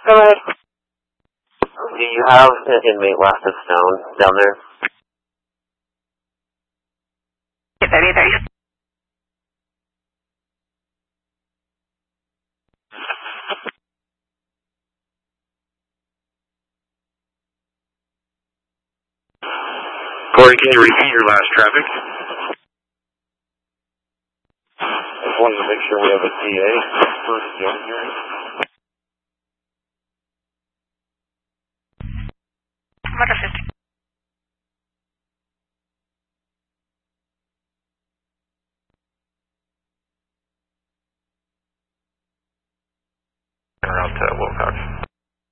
Go ahead. Do you have an inmate last of Stone down there? Get that either. Corey, can you repeat your last traffic? Just wanted to make sure we have a DA for the Jones hearing. Motor 50. Around Wilcox.